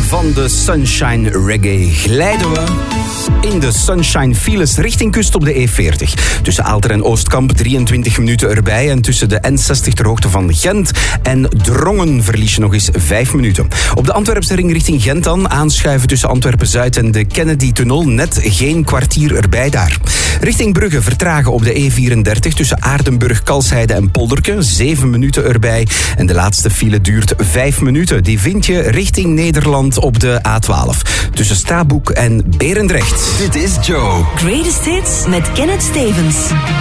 van de Sunshine Reggae glijden we in de Sunshine Files richting kust op de E40. Tussen Aalter en Oostkamp 23 minuten erbij. En tussen de N60 ter hoogte van Gent en Drongen verlies je nog eens 5 minuten. Op de Antwerpse ring richting Gent dan. Aanschuiven tussen Antwerpen-Zuid en de Kennedy-tunnel. Net geen kwartier erbij daar. Richting Brugge vertragen op de E34 tussen Aardenburg, Kalsheide en Polderke. 7 minuten erbij. En de laatste file duurt 5 minuten. Die vind je richting Nederland op de A12. Tussen Stabroek en Berendrecht. Dit is Joe. Greatest Hits met Kenneth Stevens.